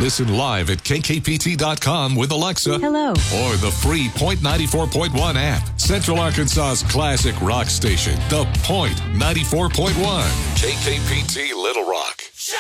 Listen live at kkpt.com with Alexa. Hello. Or the free Point 94.1 app. Central Arkansas's classic rock station, The Point 94.1. KKPT Little Rock.